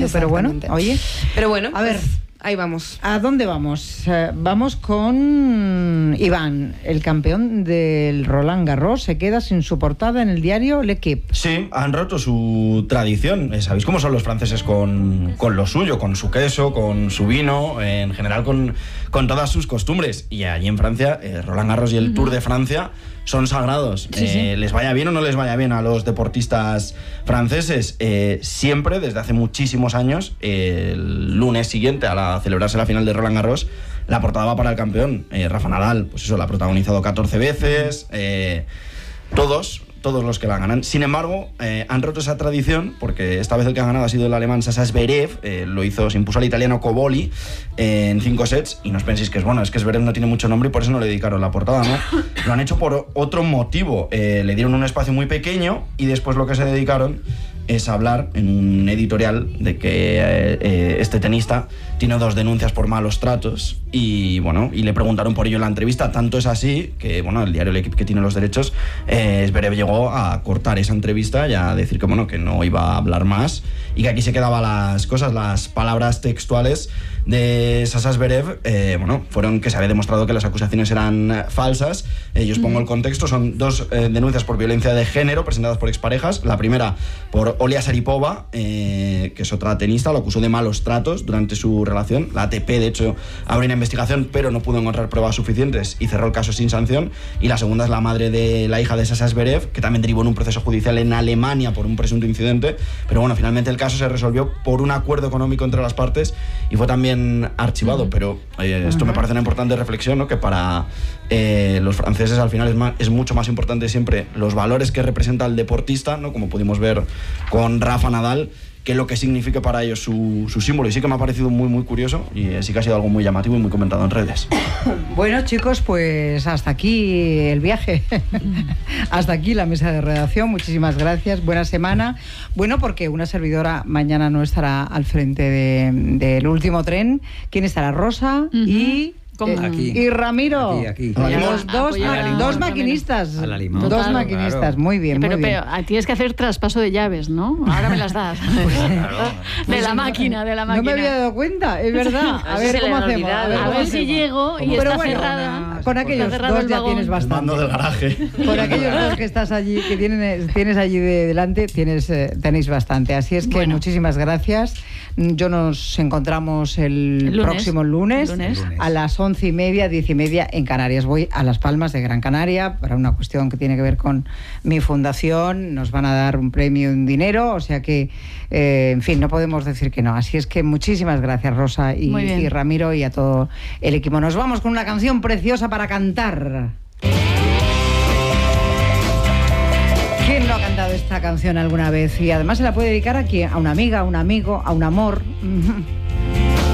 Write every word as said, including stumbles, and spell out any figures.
pero bueno, oye. Pero bueno, a ver, pues, ahí vamos. ¿A dónde vamos? Uh, vamos con Iván, el campeón del Roland Garros, se queda sin su portada en el diario L'Equipe. Sí, han roto su tradición. Eh, ¿Sabéis cómo son los franceses con, con lo suyo? Con su queso, con su vino, eh, en general con, con todas sus costumbres. Y allí en Francia, eh, Roland Garros y el uh-huh. Tour de Francia son sagrados. Sí, eh, sí. Les vaya bien o no les vaya bien a los deportistas franceses, eh, siempre, desde hace muchísimos años, eh, el lunes siguiente a la, a celebrarse la final de Roland Garros, la portada va para el campeón, eh, Rafa Nadal. Pues eso, la ha protagonizado catorce veces, eh, todos... todos los que la ganan. Sin embargo, eh, han roto esa tradición, porque esta vez el que ha ganado ha sido el alemán Sasa Zverev, eh, lo hizo, se impuso al italiano Coboli eh, en cinco sets, y no os penséis que es bueno, es que Zverev no tiene mucho nombre y por eso no le dedicaron la portada, ¿no? Lo han hecho por otro motivo, eh, le dieron un espacio muy pequeño y después lo que se dedicaron es hablar en un editorial de que eh, eh, este tenista tiene dos denuncias por malos tratos y bueno, y le preguntaron por ello en la entrevista. Tanto es así que bueno, el diario L'Equipe, que tiene los derechos, eh, Zverev llegó a cortar esa entrevista y a decir que bueno, que no iba a hablar más y que aquí se quedaban las cosas. Las palabras textuales de Sasa Zverev, eh, bueno, fueron que se había demostrado que las acusaciones eran falsas. Eh, yo os pongo el contexto, son dos eh, denuncias por violencia de género presentadas por exparejas. La primera por Olia Saripova, eh, que es otra tenista, lo acusó de malos tratos durante su relación. La A T P, de hecho, abrió una investigación, pero no pudo encontrar pruebas suficientes y cerró el caso sin sanción. Y la segunda es la madre de la hija de Sasa Zverev, que también derivó en un proceso judicial en Alemania por un presunto incidente. Pero bueno, finalmente el caso se resolvió por un acuerdo económico entre las partes y fue también archivado. Uh-huh. Pero eh, esto uh-huh. me parece una importante reflexión, ¿no? Que para eh, los franceses al final es, más, es mucho más importante siempre los valores que representa el deportista, ¿no? Como pudimos ver con Rafa Nadal, que es lo que significa para ellos su, su símbolo. Y sí que me ha parecido muy muy curioso y sí que ha sido algo muy llamativo y muy comentado en redes. Bueno, chicos, pues hasta aquí el viaje. Hasta aquí la mesa de redacción. Muchísimas gracias, buena semana. Bueno, porque una servidora mañana no estará al frente del de, último tren. ¿Quién estará? Rosa uh-huh. y... Aquí. Y Ramiro, aquí, aquí. Los dos, ma dos maquinistas, a la limón. dos Claro, maquinistas, claro. muy bien, pero, muy bien. Pero tienes que hacer traspaso de llaves, ¿no? Ahora me las das. Pues, claro. De la máquina, de la máquina. No me había dado cuenta, es verdad. A ver cómo hacemos. A ver, a ver si llego y pero está bueno, cerrada. Con aquellos dos ya tienes bastante. Mando del garaje. Con aquellos dos que estás allí, que tienes, tienes allí de delante, tienes, eh, tenéis bastante. Así es que bueno, muchísimas gracias. Yo nos encontramos el, el lunes, próximo lunes, lunes a las once y media, diez y media en Canarias. Voy a Las Palmas de Gran Canaria para una cuestión que tiene que ver con mi fundación. Nos van a dar un premio en dinero, o sea que, eh, en fin, no podemos decir que no. Así es que muchísimas gracias, Rosa y, y Ramiro, y a todo el equipo. Nos vamos con una canción preciosa para cantar. ¿Quién no ha cantado esta canción alguna vez? Y además se la puede dedicar a quién, a una amiga, a un amigo, a un amor.